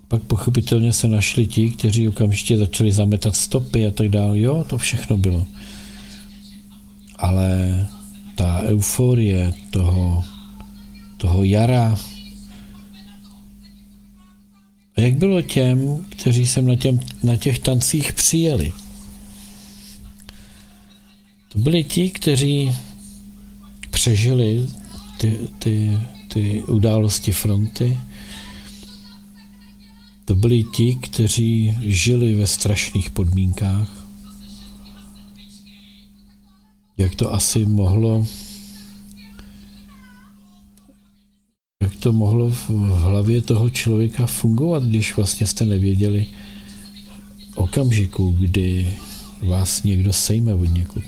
Pak pochopitelně se našli ti, kteří okamžitě začali zametat stopy a tak dále. Jo, to všechno bylo. Ale ta euforie toho jara, jak bylo těm, kteří sem na těch tancích přijeli? To byli ti, kteří přežili ty události fronty. To byli ti, kteří žili ve strašných podmínkách. Jak to asi mohlo v hlavě toho člověka fungovat, když vlastně jste nevěděli okamžiku, kdy vás někdo sejme od někud.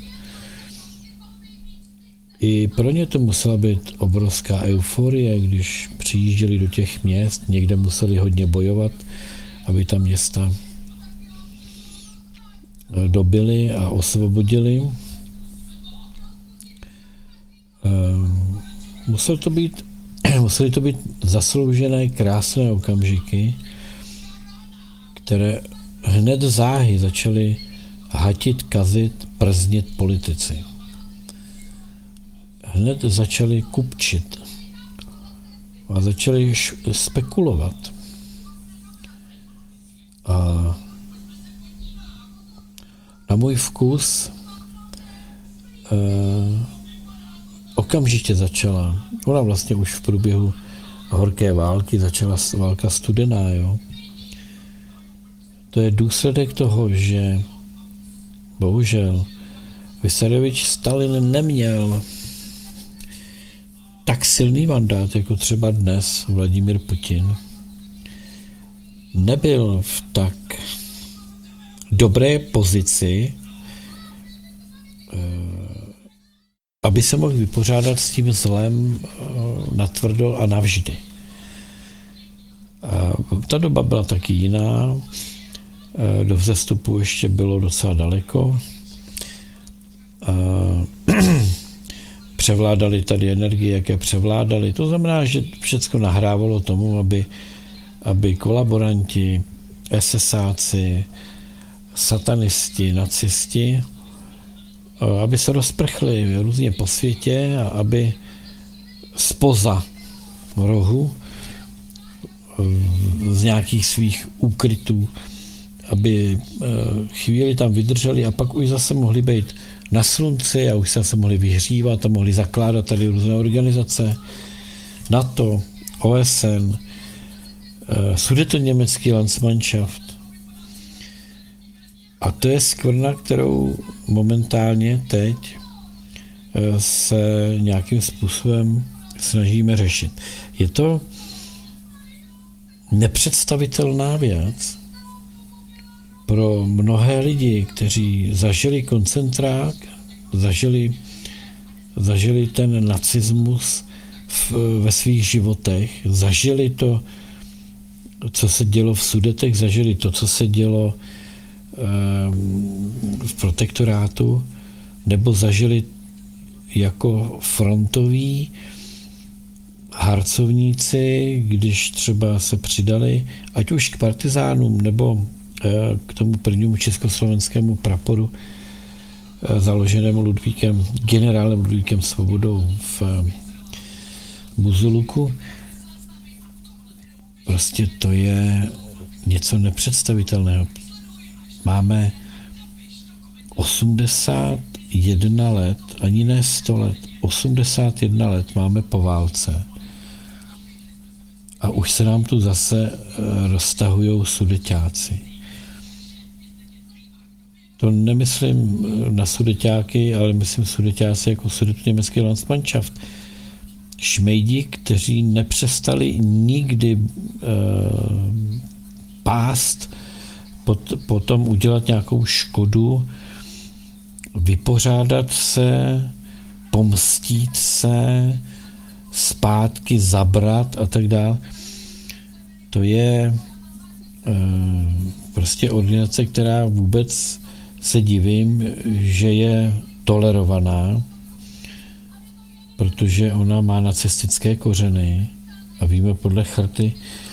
I pro ně to musela být obrovská euforie, když přijížděli do těch měst, někde museli hodně bojovat, aby ta města dobyli a osvobodili. Musely to být zasloužené krásné okamžiky, které hned záhy začaly hatit, kazit, prznit politici. Hned začali kupčit a začali spekulovat. A na můj vkus okamžitě začala, ona vlastně už v průběhu horké války začala válka studená, jo. To je důsledek toho, že bohužel Vysarevič Stalin neměl tak silný mandát, jako třeba dnes Vladimír Putin. Nebyl v tak dobré pozici, aby se mohl vypořádat s tím zlem natvrdo a navždy. Ta doba byla taky jiná, do vzestupu ještě bylo docela daleko. Převládaly tady energie, jaké převládaly. To znamená, že všechno nahrávalo tomu, aby kolaboranti, SSáci, satanisti, nacisti, aby se rozprchli různě po světě a aby spoza rohu z nějakých svých úkrytů, aby chvíli tam vydrželi a pak už zase mohli být na slunci a už se mohli vyhřívat a mohli zakládat tady různé organizace, NATO, OSN, Sudetoněmecký Landsmannschaft. A to je skvrna, kterou momentálně teď se nějakým způsobem snažíme řešit. Je to nepředstavitelná věc pro mnohé lidi, kteří zažili koncentrák, zažili ten nacismus ve svých životech, zažili to, co se dělo v Sudetech, zažili to, co se dělo v protektorátu, nebo zažili jako frontoví harcovníci, když třeba se přidali, ať už k partizánům, nebo k tomu prvnímu československému praporu založenému generálem Ludvíkem Svobodou v Buzuluku. Prostě to je něco nepředstavitelného. Máme 81 let, ani ne 100 let, 81 let máme po válce. A už se nám tu zase roztahujou sudeťáci. To nemyslím na sudeťáky, ale myslím sudeťáci jako Sudetoněmecký Landsmannschaft. Šmejdi, kteří nepřestali nikdy pást, potom udělat nějakou škodu, vypořádat se, pomstít se, zpátky zabrat a tak dále. To je prostě organizace, která vůbec se divím, že je tolerovaná, protože ona má nacistické kořeny a víme podle Charty